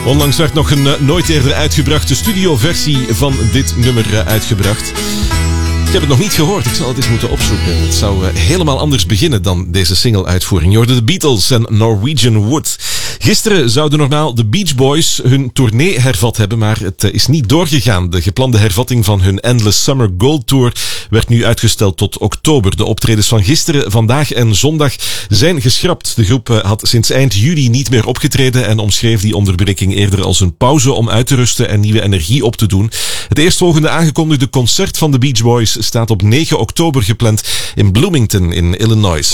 Onlangs werd nog een nooit eerder uitgebrachte studioversie van dit nummer uitgebracht. Ik heb het nog niet gehoord, ik zal het eens moeten opzoeken. Het zou helemaal anders beginnen dan deze single-uitvoering. Je hoorde de Beatles en Norwegian Wood. Gisteren zouden normaal de Beach Boys hun tournee hervat hebben, maar het is niet doorgegaan. De geplande hervatting van hun Endless Summer Gold Tour werd nu uitgesteld tot oktober. De optredens van gisteren, vandaag en zondag zijn geschrapt. De groep had sinds eind juli niet meer opgetreden en omschreef die onderbreking eerder als een pauze om uit te rusten en nieuwe energie op te doen. Het eerstvolgende aangekondigde concert van de Beach Boys staat op 9 oktober gepland in Bloomington in Illinois.